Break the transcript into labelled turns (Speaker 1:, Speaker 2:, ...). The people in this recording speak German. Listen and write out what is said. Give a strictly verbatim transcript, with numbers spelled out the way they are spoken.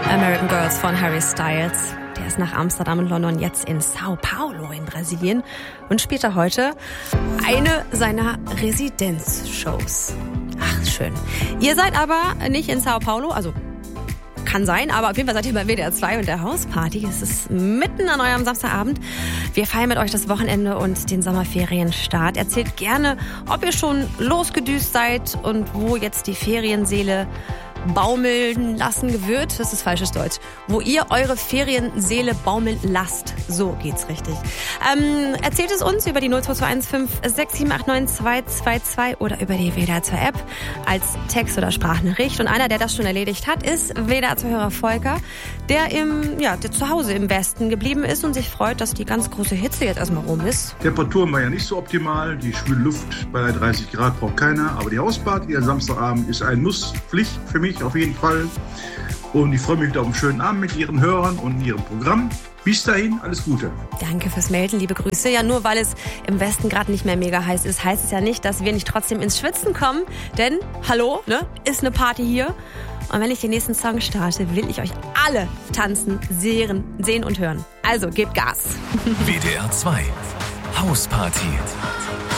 Speaker 1: American Girls von Harry Styles. Der ist nach Amsterdam und London jetzt in Sao Paulo in Brasilien und spielt da heute eine seiner Residenzshows. Ach, schön. Ihr seid aber nicht in Sao Paulo, also kann sein, aber auf jeden Fall seid ihr bei W D R zwei und der Hausparty. Es ist mitten an eurem Samstagabend. Wir feiern mit euch das Wochenende und den Sommerferienstart. Erzählt gerne, ob ihr schon losgedüst seid und wo jetzt die Ferienseele baumeln lassen wird. Das ist falsches Deutsch. Wo ihr eure Ferienseele baumeln lasst. So geht's richtig. Ähm, erzählt es uns über die null zwei zwei eins fünf sechs sieben acht neun zwei zwei zwei oder über die W D R zwei App als Text- oder Sprachnachricht. Und einer, der das schon erledigt hat, ist W D R zwei-Hörer Volker, der im, ja, der zu Hause im Westen geblieben ist und sich freut, dass die ganz große Hitze jetzt erstmal rum ist.
Speaker 2: Temperaturen war ja nicht so optimal. Die schwüle Luft bei dreißig Grad braucht keiner. Aber die Hausparty am Samstagabend ist ein Musspflicht für mich auf jeden Fall. Und ich freue mich wieder auf einen schönen Abend mit Ihren Hörern und Ihrem Programm. Bis dahin, alles Gute.
Speaker 1: Danke fürs Melden, liebe Grüße. Ja, nur weil es im Westen gerade nicht mehr mega heiß ist, heißt es ja nicht, dass wir nicht trotzdem ins Schwitzen kommen. Denn, hallo, ne, ist eine Party hier. Und wenn ich den nächsten Song starte, will ich euch alle tanzen, sehen, sehen und hören. Also, gebt Gas.
Speaker 3: W D R zwei Hausparty.